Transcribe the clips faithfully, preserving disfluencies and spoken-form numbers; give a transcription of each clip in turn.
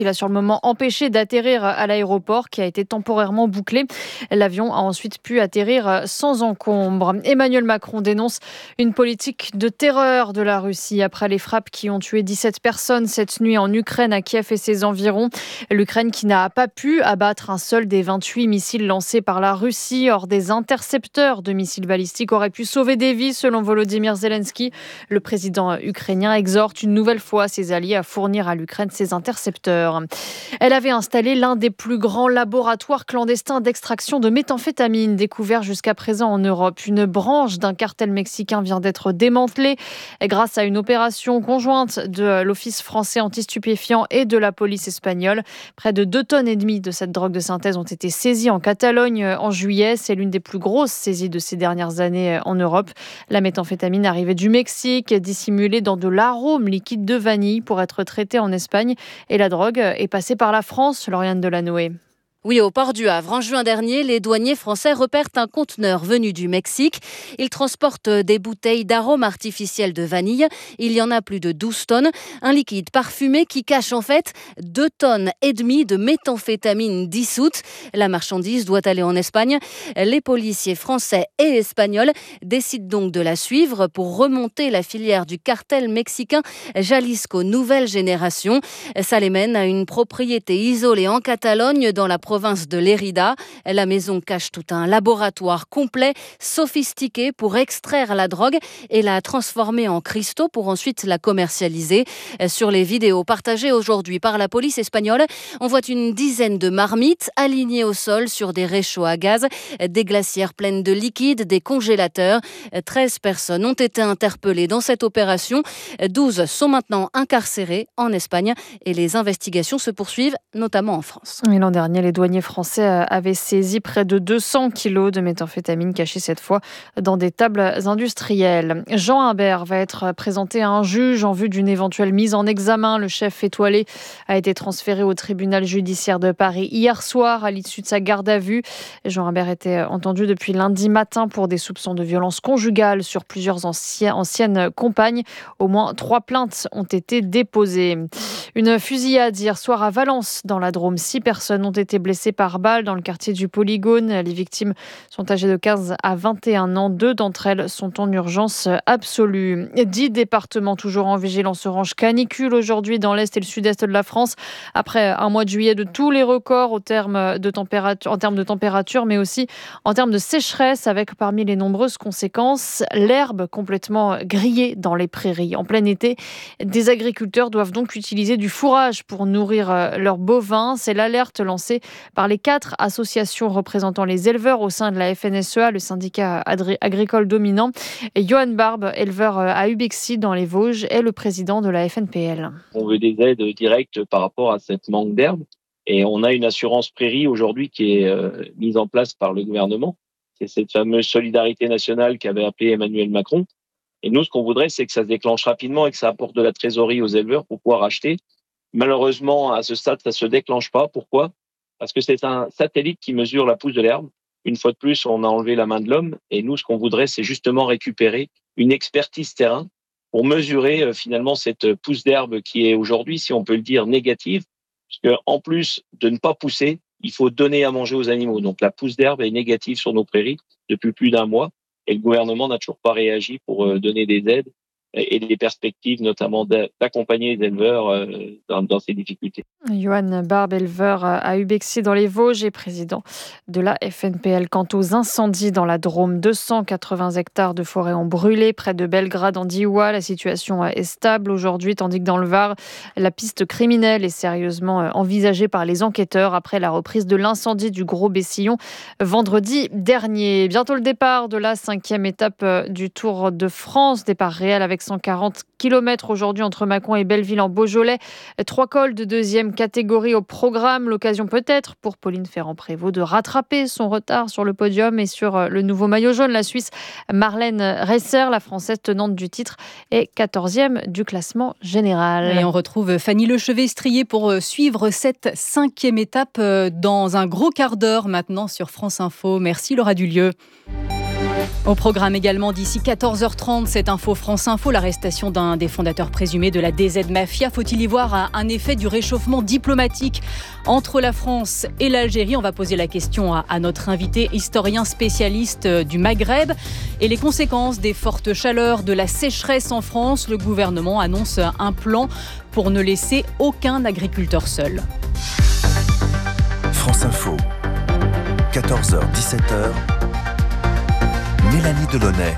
Il a sur le moment empêché d'atterrir à l'aéroport qui a été temporairement bouclé. L'avion a ensuite pu atterrir sans encombre. Emmanuel Macron dénonce une politique de terreur de la Russie après les frappes qui ont tué dix-sept personnes cette nuit en Ukraine, à Kiev et ses environs. L'Ukraine qui n'a pas pu abattre un seul des vingt-huit missiles lancés par la Russie. Or, des intercepteurs de missiles balistiques auraient pu sauver des vies selon Volodymyr Zelensky. Le président ukrainien exhorte une nouvelle fois ses alliés à fournir à l'Ukraine ces intercepteurs. Elle avait installé l'un des plus grands laboratoires clandestins d'extraction de méthamphétamine découvert jusqu'à présent en Europe. Une branche d'un cartel mexicain vient d'être démantelée grâce à une opération conjointe de l'Office français anti-stupéfiants et de la police espagnole. Près de deux tonnes et demie de cette drogue de synthèse ont été saisies en Catalogne en juillet. C'est l'une des plus grosses saisies de ces dernières années en Europe. La méthamphétamine arrivait du Mexique, dissimulée dans de l'arôme liquide de vanille pour être traitée en Espagne. Et la drogue est passée par la France, Lauriane Delanoë. Oui, au port du Havre. En juin dernier, les douaniers français repèrent un conteneur venu du Mexique. Il transporte des bouteilles d'arômes artificiels de vanille. Il y en a plus de douze tonnes. Un liquide parfumé qui cache en fait deux tonnes et demie de méthamphétamine dissoute. La marchandise doit aller en Espagne. Les policiers français et espagnols décident donc de la suivre pour remonter la filière du cartel mexicain Jalisco Nouvelle Génération. Ça les mène à une propriété isolée en Catalogne dans la province de Lérida. La maison cache tout un laboratoire complet, sophistiqué pour extraire la drogue et la transformer en cristaux pour ensuite la commercialiser. Sur les vidéos partagées aujourd'hui par la police espagnole, on voit une dizaine de marmites alignées au sol sur des réchauds à gaz, des glacières pleines de liquide, des congélateurs. treize personnes ont été interpellées dans cette opération. douze sont maintenant incarcérées en Espagne et les investigations se poursuivent, notamment en France. Et l'an dernier, les douaniers français avaient saisi près de deux cents kilos de méthamphétamine cachés cette fois dans des tables industrielles. Jean Imbert va être présenté à un juge en vue d'une éventuelle mise en examen. Le chef étoilé a été transféré au tribunal judiciaire de Paris hier soir à l'issue de sa garde à vue. Jean Imbert était entendu depuis lundi matin pour des soupçons de violence conjugale sur plusieurs anciens, anciennes compagnes. Au moins trois plaintes ont été déposées. Une fusillade hier soir à Valence dans la Drôme. Six personnes ont été blessées par balle dans le quartier du Polygone. Les victimes sont âgées de quinze à vingt et un ans. Deux d'entre elles sont en urgence absolue. Dix départements toujours en vigilance orange canicule aujourd'hui dans l'est et le sud-est de la France. Après un mois de juillet de tous les records au terme de température, en termes de température, mais aussi en termes de sécheresse, avec parmi les nombreuses conséquences l'herbe complètement grillée dans les prairies. En plein été, des agriculteurs doivent donc utiliser du fourrage pour nourrir leurs bovins. C'est l'alerte lancée par les quatre associations représentant les éleveurs au sein de la F N S E A, le syndicat agricole dominant. Et Johan Barbe, éleveur à Ubexy dans les Vosges, est le président de la F N P L. On veut des aides directes par rapport à cette manque d'herbe. Et on a une assurance prairie aujourd'hui qui est euh, mise en place par le gouvernement. C'est cette fameuse solidarité nationale qu'avait appelée Emmanuel Macron. Et nous, ce qu'on voudrait, c'est que ça se déclenche rapidement et que ça apporte de la trésorerie aux éleveurs pour pouvoir acheter. Malheureusement, à ce stade, ça se déclenche pas. Pourquoi ? Parce que c'est un satellite qui mesure la pousse de l'herbe. Une fois de plus, on a enlevé la main de l'homme. Et nous, ce qu'on voudrait, c'est justement récupérer une expertise terrain pour mesurer euh, finalement cette pousse d'herbe qui est aujourd'hui, si on peut le dire, négative. Parce que en plus de ne pas pousser, il faut donner à manger aux animaux. Donc la pousse d'herbe est négative sur nos prairies depuis plus d'un mois. Et le gouvernement n'a toujours pas réagi pour euh, donner des aides et des perspectives, notamment d'accompagner les éleveurs dans, dans ces difficultés. Johan Barbe, éleveur à Ubexy dans les Vosges et président de la F N P L. Quant aux incendies dans la Drôme, deux cent quatre-vingts hectares de forêt ont brûlé près de Belgrade en Diois. La situation est stable aujourd'hui, tandis que dans le Var, la piste criminelle est sérieusement envisagée par les enquêteurs après la reprise de l'incendie du Gros Bessillon vendredi dernier. Bientôt le départ de la cinquième étape du Tour de France. Départ réel avec cent quarante kilomètres aujourd'hui entre Mâcon et Belleville en Beaujolais. Trois cols de deuxième catégorie au programme. L'occasion peut-être pour Pauline Ferrand-Prévot de rattraper son retard sur le podium et sur le nouveau maillot jaune. La Suisse Marlène Reisser, la Française tenante du titre, est quatorzième du classement général. Et on retrouve Fanny Lechevet-Strier pour suivre cette cinquième étape dans un gros quart d'heure maintenant sur France Info. Merci Laura Dulieu. Au programme également d'ici quatorze heures trente, cette info France Info, l'arrestation d'un des fondateurs présumés de la D Z Mafia. Faut-il y voir un effet du réchauffement diplomatique entre la France et l'Algérie? On va poser la question à, à notre invité, historien spécialiste du Maghreb. Et les conséquences des fortes chaleurs, de la sécheresse en France, le gouvernement annonce un plan pour ne laisser aucun agriculteur seul. France Info, quatorze heures dix-sept heures. Mélanie Delaunay.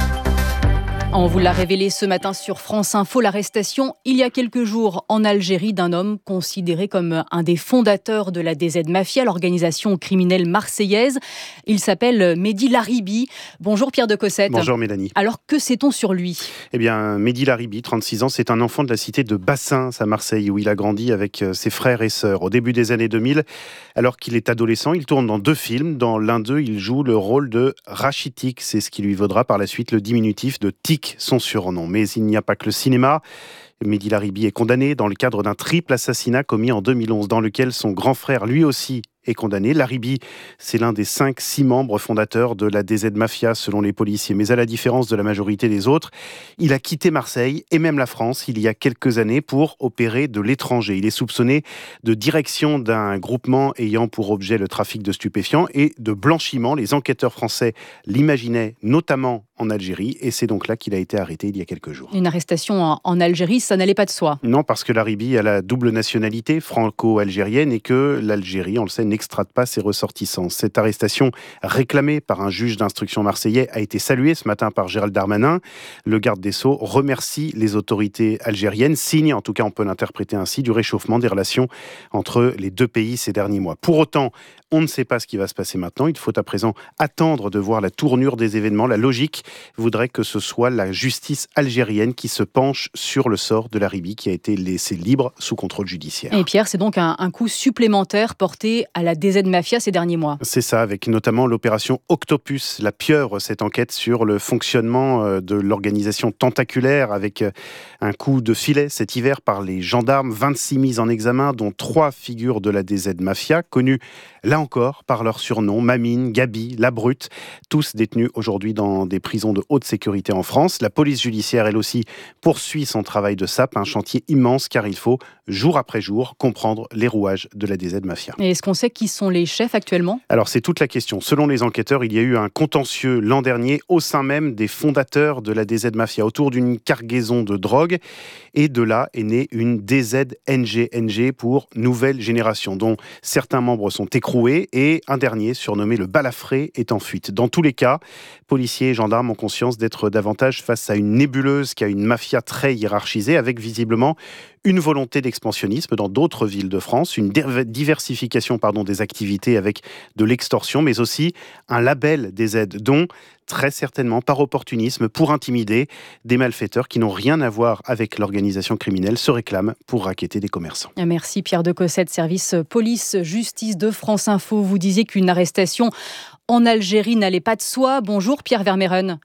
On vous l'a révélé ce matin sur France Info, l'arrestation il y a quelques jours en Algérie d'un homme considéré comme un des fondateurs de la D Z Mafia, l'organisation criminelle marseillaise. Il s'appelle Mehdi Laribi. Bonjour Pierre de Cossette. Bonjour Mélanie. Alors que sait-on sur lui ? Eh bien, Mehdi Laribi, trente-six ans, c'est un enfant de la cité de Bassins à Marseille, où il a grandi avec ses frères et sœurs. Au début des années deux mille, alors qu'il est adolescent, il tourne dans deux films. Dans l'un d'eux, il joue le rôle de Rachitik. C'est ce qui lui vaudra par la suite le diminutif de Tik, son surnom. Mais il n'y a pas que le cinéma. Mehdi Laribi est condamné dans le cadre d'un triple assassinat commis en deux mille onze, dans lequel son grand frère, lui aussi, est condamné. Laribi, c'est l'un des cinq, six membres fondateurs de la D Z Mafia, selon les policiers. Mais à la différence de la majorité des autres, il a quitté Marseille et même la France il y a quelques années pour opérer de l'étranger. Il est soupçonné de direction d'un groupement ayant pour objet le trafic de stupéfiants et de blanchiment. Les enquêteurs français l'imaginaient notamment en Algérie et c'est donc là qu'il a été arrêté il y a quelques jours. Une arrestation en Algérie, ça n'allait pas de soi. Non, parce que Laribi a la double nationalité franco-algérienne et que l'Algérie, on le sait, n'extrade pas ses ressortissants. Cette arrestation réclamée par un juge d'instruction marseillais a été saluée ce matin par Gérald Darmanin. Le garde des Sceaux remercie les autorités algériennes, signe, en tout cas on peut l'interpréter ainsi, du réchauffement des relations entre les deux pays ces derniers mois. Pour autant, on ne sait pas ce qui va se passer maintenant. Il faut à présent attendre de voir la tournure des événements. La logique voudrait que ce soit la justice algérienne qui se penche sur le sort de Laribi, qui a été laissé libre sous contrôle judiciaire. Et Pierre, c'est donc un, un coup supplémentaire porté à la D Z Mafia ces derniers mois. C'est ça, avec notamment l'opération Octopus, la pieuvre, cette enquête sur le fonctionnement de l'organisation tentaculaire, avec un coup de filet cet hiver par les gendarmes, vingt-six mises en examen, dont trois figures de la D Z Mafia, connues là encore par leur surnom, Mamine, Gabi, La Brute, tous détenus aujourd'hui dans des prisons de haute sécurité en France. La police judiciaire, elle aussi, poursuit son travail de sape, un chantier immense car il faut, jour après jour, comprendre les rouages de la D Z Mafia. Et est-ce qu'on sait qui sont les chefs actuellement ? Alors c'est toute la question. Selon les enquêteurs, il y a eu un contentieux l'an dernier au sein même des fondateurs de la D Z Mafia autour d'une cargaison de drogue. Et de là est née une D Z N G N G pour Nouvelle Génération, dont certains membres sont écroués et un dernier, surnommé le Balafré, est en fuite. Dans tous les cas, policiers et gendarmes ont conscience d'être davantage face à une nébuleuse qu'à une mafia très hiérarchisée, avec visiblement une volonté d'expansionnisme dans d'autres villes de France, une diversification pardon, des activités avec de l'extorsion, mais aussi un label des aides, dont très certainement par opportunisme, pour intimider des malfaiteurs qui n'ont rien à voir avec l'organisation criminelle, se réclament pour racketter des commerçants. Merci Pierre de Cossette, service police-justice de France Info. Vous disiez qu'une arrestation en Algérie n'allait pas de soi. Bonjour Pierre Vermeyren.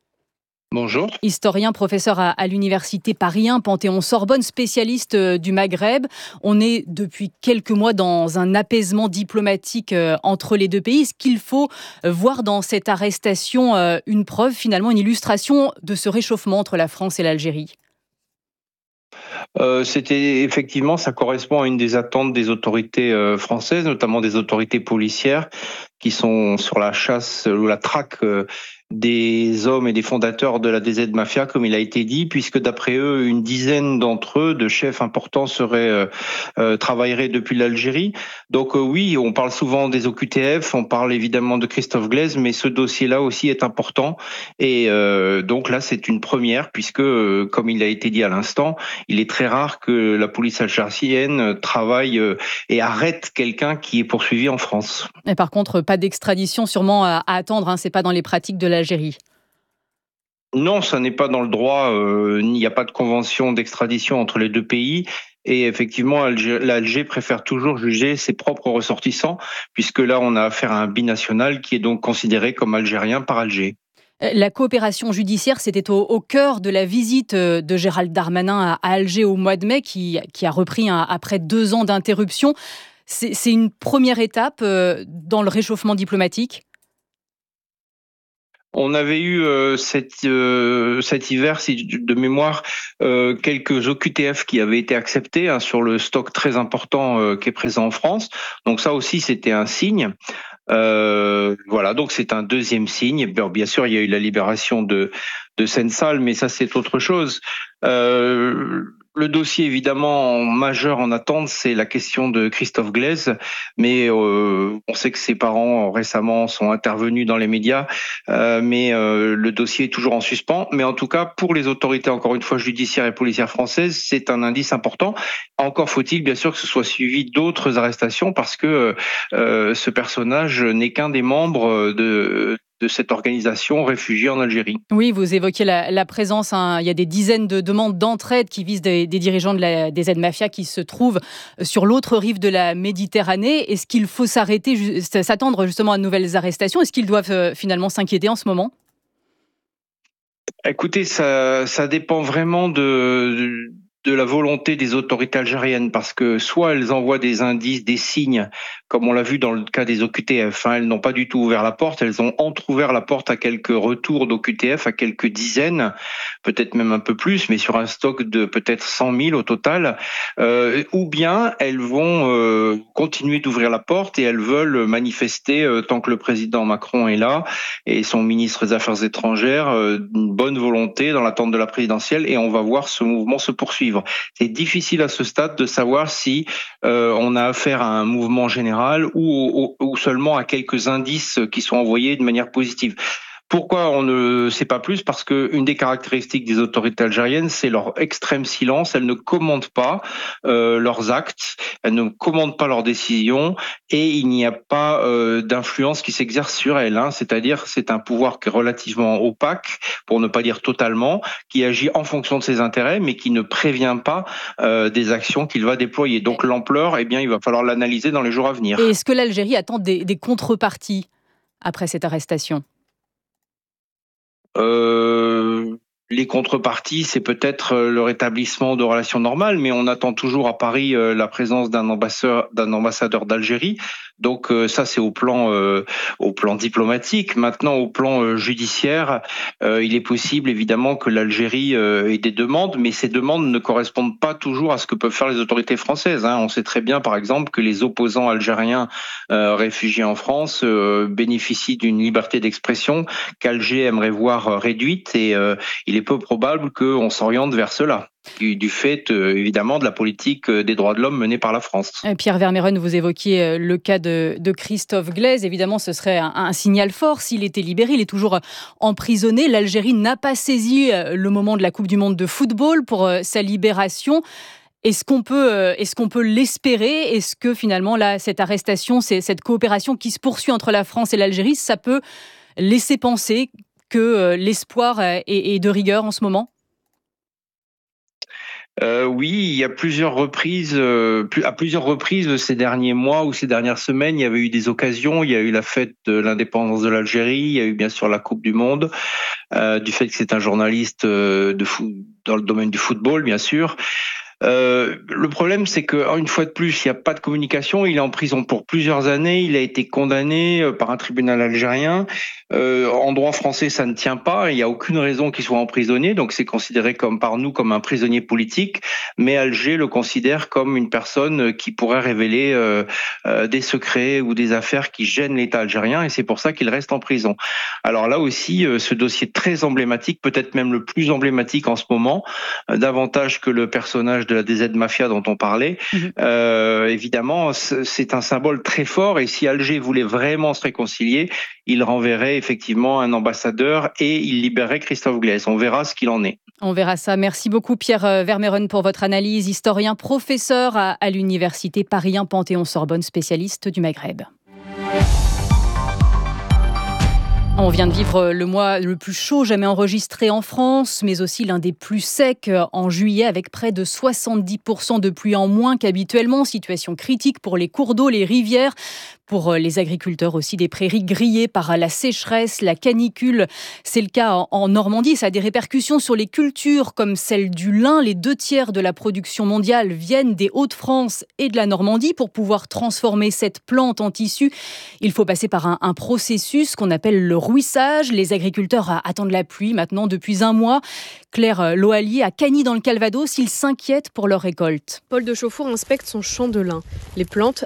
Bonjour. Historien, professeur à, à l'université Paris un, Panthéon-Sorbonne, spécialiste euh, du Maghreb. On est depuis quelques mois dans un apaisement diplomatique euh, entre les deux pays. Est-ce qu'il faut euh, voir dans cette arrestation euh, une preuve, finalement, une illustration de ce réchauffement entre la France et l'Algérie ? Euh, c'était effectivement, ça correspond à une des attentes des autorités euh, françaises, notamment des autorités policières, qui sont sur la chasse ou la traque euh, des hommes et des fondateurs de la D Z Mafia, comme il a été dit, puisque d'après eux, une dizaine d'entre eux, de chefs importants, seraient euh, euh, travailleraient depuis l'Algérie. Donc euh, oui, on parle souvent des O Q T F, on parle évidemment de Christophe Glaise, mais ce dossier-là aussi est important. Et euh, donc là, c'est une première, puisque, euh, comme il a été dit à l'instant, il est très rare que la police algérienne travaille euh, et arrête quelqu'un qui est poursuivi en France. Et par contre, pas d'extradition sûrement à, à attendre, hein, c'est pas dans les pratiques de l'Algérie. Non, ça n'est pas dans le droit, euh, il n'y a pas de convention d'extradition entre les deux pays. Et effectivement, Alger, l'Alger préfère toujours juger ses propres ressortissants, puisque là, on a affaire à un binational qui est donc considéré comme algérien par Alger. La coopération judiciaire, c'était au, au cœur de la visite de Gérald Darmanin à Alger au mois de mai, qui, qui a repris un, après deux ans d'interruption. C'est, c'est une première étape euh, dans le réchauffement diplomatique ? On avait eu euh, cet, euh, cet hiver, si de mémoire, euh, quelques O Q T F qui avaient été acceptés hein, sur le stock très important euh, qui est présent en France. Donc ça aussi, c'était un signe. Euh, voilà, donc c'est un deuxième signe. Bien sûr, il y a eu la libération de, de Sensal, mais ça, c'est autre chose. Euh, Le dossier évidemment majeur en attente, c'est la question de Christophe Glaise, mais euh, on sait que ses parents récemment sont intervenus dans les médias, euh, mais euh, le dossier est toujours en suspens. Mais en tout cas, pour les autorités, encore une fois, judiciaires et policières françaises, c'est un indice important. Encore faut-il bien sûr que ce soit suivi d'autres arrestations, parce que euh, ce personnage n'est qu'un des membres de de cette organisation réfugiée en Algérie. Oui, vous évoquez la, la présence, hein, il y a des dizaines de demandes d'entraide qui visent des, des dirigeants de la, des Z-Mafia qui se trouvent sur l'autre rive de la Méditerranée. Est-ce qu'il faut s'arrêter, s'attendre justement à de nouvelles arrestations ? Est-ce qu'ils doivent euh, finalement s'inquiéter en ce moment ? Écoutez, ça, ça dépend vraiment de... de... de la volonté des autorités algériennes, parce que soit elles envoient des indices, des signes, comme on l'a vu dans le cas des O Q T F, hein, elles n'ont pas du tout ouvert la porte, elles ont entrouvert la porte à quelques retours d'O Q T F, à quelques dizaines, peut-être même un peu plus, mais sur un stock de peut-être cent mille au total, euh, ou bien elles vont euh, continuer d'ouvrir la porte et elles veulent manifester, euh, tant que le président Macron est là, et son ministre des Affaires étrangères, euh, une bonne volonté dans l'attente de la présidentielle, et on va voir ce mouvement se poursuivre. C'est difficile à ce stade de savoir si euh, on a affaire à un mouvement général ou, ou, ou seulement à quelques indices qui sont envoyés de manière positive. Pourquoi on ne sait pas plus ? Parce que une des caractéristiques des autorités algériennes, c'est leur extrême silence. Elles ne commentent pas euh, leurs actes, elles ne commentent pas leurs décisions, et il n'y a pas euh, d'influence qui s'exerce sur elles. Hein. C'est-à-dire, c'est un pouvoir qui est relativement opaque, pour ne pas dire totalement, qui agit en fonction de ses intérêts, mais qui ne prévient pas euh, des actions qu'il va déployer. Donc l'ampleur, eh bien, il va falloir l'analyser dans les jours à venir. Et est-ce que l'Algérie attend des, des contreparties après cette arrestation ? Euh, les contreparties, c'est peut-être le rétablissement de relations normales, mais on attend toujours à Paris euh, la présence d'un ambassadeur, d'un ambassadeur d'Algérie. Donc euh, ça, c'est au plan, euh, au plan diplomatique. Maintenant, au plan euh, judiciaire, euh, il est possible évidemment que l'Algérie euh, ait des demandes, mais ces demandes ne correspondent pas toujours à ce que peuvent faire les autorités françaises. Hein. On sait très bien, par exemple, que les opposants algériens euh, réfugiés en France euh, bénéficient d'une liberté d'expression qu'Alger aimerait voir réduite, et euh, il est peu probable qu'on s'oriente vers cela. Du, du fait, euh, évidemment, de la politique des droits de l'homme menée par la France. Pierre Vermeyren, vous évoquiez le cas de, de Christophe Glaise. Évidemment, ce serait un, un signal fort s'il était libéré. Il est toujours emprisonné. L'Algérie n'a pas saisi le moment de la Coupe du Monde de football pour sa libération. Est-ce qu'on peut, est-ce qu'on peut l'espérer ? Est-ce que finalement, là, cette arrestation, c'est, cette coopération qui se poursuit entre la France et l'Algérie, ça peut laisser penser que l'espoir est, est de rigueur en ce moment ? Euh, oui, il y a plusieurs reprises, euh, à plusieurs reprises ces derniers mois ou ces dernières semaines, il y avait eu des occasions. Il y a eu la fête de l'indépendance de l'Algérie, il y a eu bien sûr la Coupe du Monde, euh, du fait que c'est un journaliste euh, de foot, dans le domaine du football, bien sûr. Euh, le problème, c'est que une fois de plus, il n'y a pas de communication. Il est en prison pour plusieurs années. Il a été condamné par un tribunal algérien. Euh, en droit français, ça ne tient pas. Il n'y a aucune raison qu'il soit emprisonné. Donc, c'est considéré comme par nous comme un prisonnier politique. Mais Alger le considère comme une personne qui pourrait révéler euh, euh, des secrets ou des affaires qui gênent l'État algérien. Et c'est pour ça qu'il reste en prison. Alors là aussi, euh, ce dossier très emblématique, peut-être même le plus emblématique en ce moment, euh, davantage que le personnage de la D Z Mafia dont on parlait, mmh. euh, évidemment, c'est un symbole très fort, et si Alger voulait vraiment se réconcilier, il renverrait effectivement un ambassadeur et il libérerait Christophe Glaise. On verra ce qu'il en est. On verra ça. Merci beaucoup Pierre Vermeyren pour votre analyse, historien, professeur à, à l'université Paris un Panthéon-Sorbonne, spécialiste du Maghreb. On vient de vivre le mois le plus chaud jamais enregistré en France, mais aussi l'un des plus secs en juillet, avec près de soixante-dix pour cent de pluie en moins qu'habituellement. Situation critique pour les cours d'eau, les rivières. Pour les agriculteurs aussi, des prairies grillées par la sécheresse, la canicule. C'est le cas en Normandie. Ça a des répercussions sur les cultures comme celle du lin. Les deux tiers de la production mondiale viennent des Hauts-de-France et de la Normandie. Pour pouvoir transformer cette plante en tissu, il faut passer par un, un processus qu'on appelle le rouissage. Les agriculteurs attendent la pluie maintenant depuis un mois. Claire Loalier à Cagny dans le Calvados, ils s'inquiètent pour leur récolte. Paul de Chauffour inspecte son champ de lin. Les plantes